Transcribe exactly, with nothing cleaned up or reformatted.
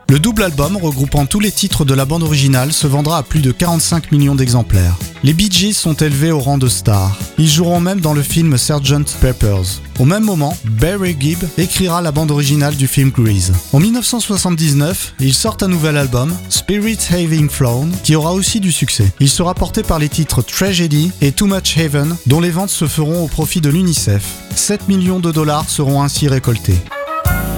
Le double album, regroupant tous les titres de la bande originale, se vendra à plus de quarante-cinq millions d'exemplaires. Les Bee Gees sont élevés au rang de stars. Ils joueront même dans le film sergent Pepper's. Au même moment, Barry Gibb écrira la bande originale du film Grease. En dix-neuf cent soixante-dix-neuf, ils sortent un nouvel album, Spirits Having Flown, qui aura aussi du succès. Il sera porté par les titres Tragedy et Too Much Heaven, dont les ventes se feront au profit de l'UNICEF. sept millions de dollars seront ainsi récoltés.